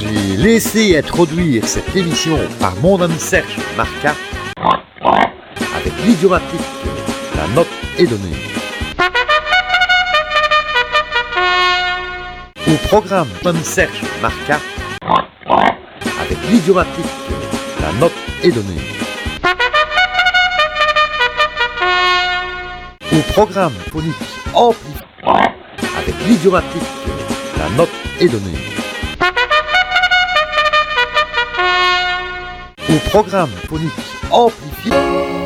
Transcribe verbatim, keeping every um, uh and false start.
J'ai laissé introduire cette émission par mon ami Serge Marca. Avec l'idiomatique, la note est donnée. Au programme, mon ami Serge Marca. Avec l'idiomatique, la note est donnée. Au programme phonique amplifié. Avec l'idiomatique, la note est donnée. Au programme phonique amplifié.